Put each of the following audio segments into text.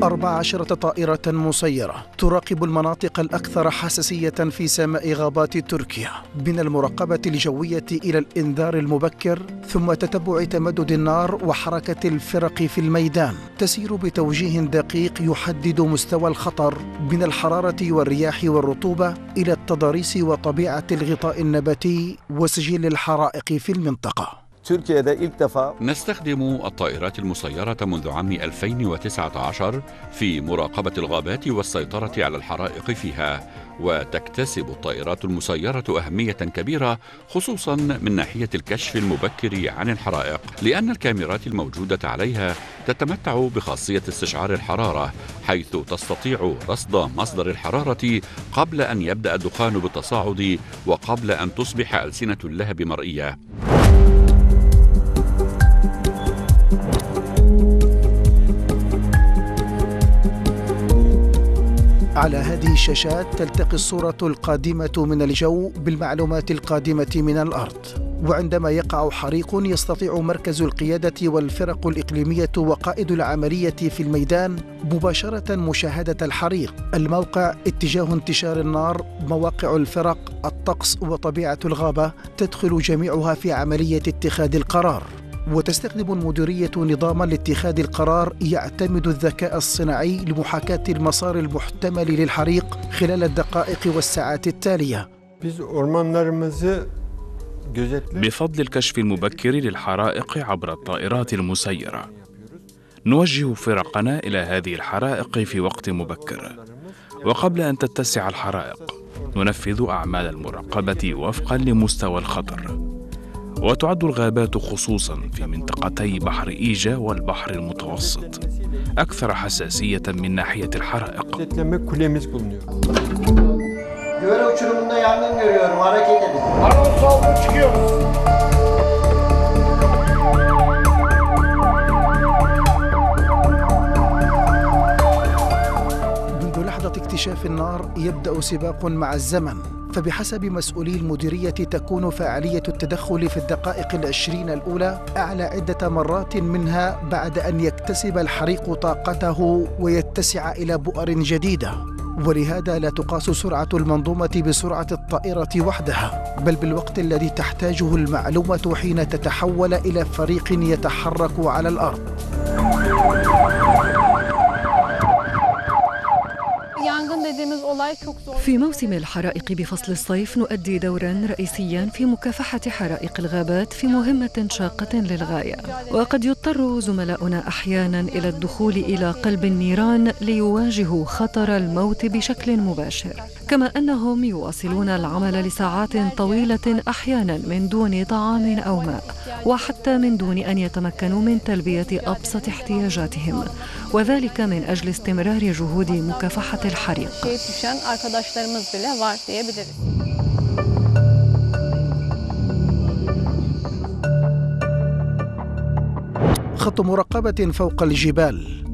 14 طائرة مسيرة تراقب المناطق الأكثر حساسية في سماء غابات تركيا، من المراقبة الجوية إلى الإنذار المبكر، ثم تتبع تمدد النار وحركة الفرق في الميدان. تسير بتوجيه دقيق يحدد مستوى الخطر من الحرارة والرياح والرطوبة إلى التضاريس وطبيعة الغطاء النباتي وسجل الحرائق في المنطقة. نستخدم الطائرات المسيرة منذ عام 2019 في مراقبة الغابات والسيطرة على الحرائق فيها، وتكتسب الطائرات المسيرة أهمية كبيرة خصوصا من ناحية الكشف المبكر عن الحرائق، لأن الكاميرات الموجودة عليها تتمتع بخاصية استشعار الحرارة، حيث تستطيع رصد مصدر الحرارة قبل أن يبدأ الدخان بالتصاعد وقبل أن تصبح ألسنة اللهب مرئية. على هذه الشاشات تلتقي الصورة القادمة من الجو بالمعلومات القادمة من الأرض، وعندما يقع حريق يستطيع مركز القيادة والفرق الإقليمية وقائد العملية في الميدان مباشرة مشاهدة الحريق، الموقع، اتجاه انتشار النار، مواقع الفرق، الطقس وطبيعة الغابة، تدخل جميعها في عملية اتخاذ القرار. وتستخدم المديرية نظاماً لاتخاذ القرار يعتمد الذكاء الصناعي لمحاكاة المسار المحتمل للحريق خلال الدقائق والساعات التالية. بفضل الكشف المبكر للحرائق عبر الطائرات المسيرة، نوجه فرقنا إلى هذه الحرائق في وقت مبكر، وقبل أن تتسع الحرائق ننفذ أعمال المراقبة وفقاً لمستوى الخطر. وتعد الغابات خصوصاً في منطقتي بحر إيجا والبحر المتوسط أكثر حساسية من ناحية الحرائق. منذ لحظة اكتشاف النار يبدأ سباق مع الزمن، فبحسب مسؤولي المديرية تكون فعالية التدخل في الدقائق 20 الأولى أعلى عدة مرات منها بعد أن يكتسب الحريق طاقته ويتسع إلى بؤر جديدة. ولهذا لا تقاس سرعة المنظومة بسرعة الطائرة وحدها، بل بالوقت الذي تحتاجه المعلومة حين تتحول إلى فريق يتحرك على الأرض. في موسم الحرائق بفصل الصيف نؤدي دورا رئيسيا في مكافحة حرائق الغابات في مهمة شاقة للغاية، وقد يضطر زملاؤنا أحيانا إلى الدخول إلى قلب النيران ليواجهوا خطر الموت بشكل مباشر، كما أنهم يواصلون العمل لساعات طويلة أحيانا من دون طعام أو ماء، وحتى من دون أن يتمكنوا من تلبية أبسط احتياجاتهم، وذلك من أجل استمرار جهود مكافحة الحريق. خط مراقبة فوق الجبال،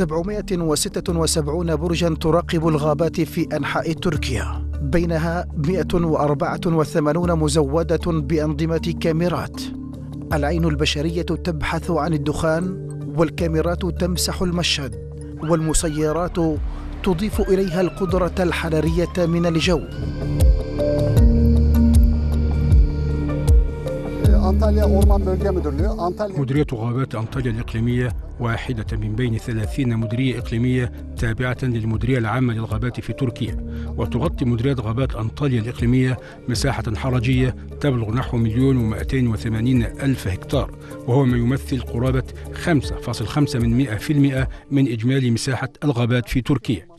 776 برجاً تراقب الغابات في أنحاء تركيا، بينها 184 مزودة بأنظمة كاميرات. العين البشرية تبحث عن الدخان، والكاميرات تمسح المشهد، والمسيرات تضيف إليها القدرة الحرارية من الجو. مديرية غابات أنطاليا الإقليمية واحدة من بين 30 مديرية إقليمية تابعة للمديرية العامة للغابات في تركيا، وتغطي مديرية غابات أنطاليا الإقليمية مساحة حرجية تبلغ نحو 1,280,000 هكتار، وهو ما يمثل قرابة 5.5% من إجمالي مساحة الغابات في تركيا.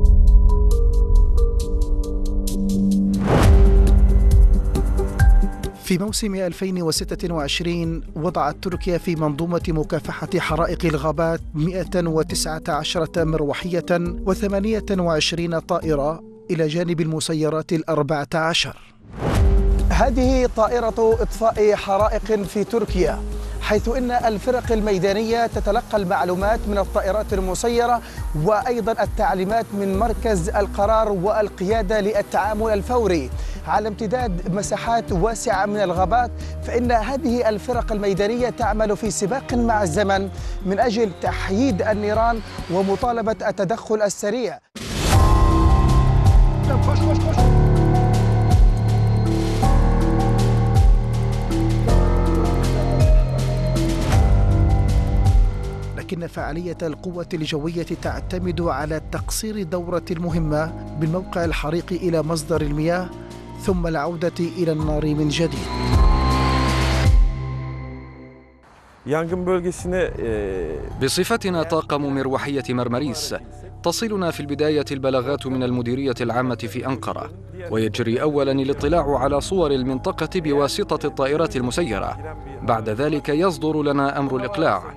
في موسم 2026 وضعت تركيا في منظومة مكافحة حرائق الغابات 119 مروحية و28 طائرة إلى جانب المسيرات 14. هذه طائرة إطفاء حرائق في تركيا، حيث إن الفرق الميدانية تتلقى المعلومات من الطائرات المسيرة وأيضا التعليمات من مركز القرار والقيادة للتعامل الفوري. على امتداد مساحات واسعة من الغابات، فإن هذه الفرق الميدانية تعمل في سباق مع الزمن من أجل تحييد النيران ومطالبة التدخل السريع. لكن فعالية القوة الجوية تعتمد على تقصير دورة المهمة من موقع الحريق إلى مصدر المياه ثم العودة إلى النار من جديد. بصفتنا طاقم مروحية مرمريس تصلنا في البداية البلاغات من المديرية العامة في أنقرة، ويجري أولاً الاطلاع على صور المنطقة بواسطة الطائرات المسيرة. بعد ذلك يصدر لنا أمر الإقلاع،